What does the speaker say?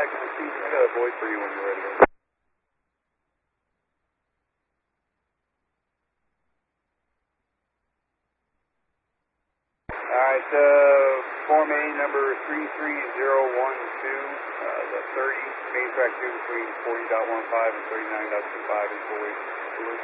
back in the seat. I got a void for you when you're ready. Alright, Form A number 33012, the 30, main track 2 between 40.15 and 39.25 is void.